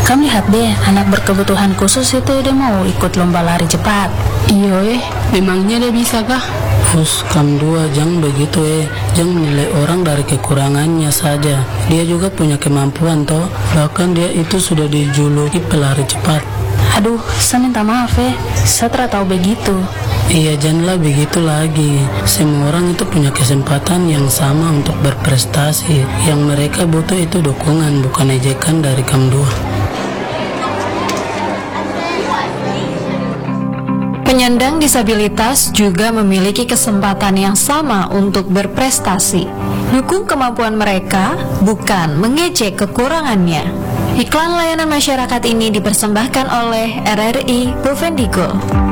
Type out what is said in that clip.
Kamu lihat deh, anak berkebutuhan khusus itu dia mau ikut lomba lari cepat. Iyo memangnya dia bisa kah? Kam 2 jangan begitu jangan nilai orang dari kekurangannya saja. Dia juga punya kemampuan toh, bahkan dia itu sudah dijuluki pelari cepat. Aduh, saya minta maaf saya tidak tahu begitu. Iya, janganlah begitu lagi. Semua orang itu punya kesempatan yang sama untuk berprestasi. Yang mereka butuh itu dukungan, bukan ejekan dari Kam 2. Penyandang disabilitas juga memiliki kesempatan yang sama untuk berprestasi. Dukung kemampuan mereka, bukan mengejek kekurangannya. Iklan layanan masyarakat ini dipersembahkan oleh RRI Bovendigul.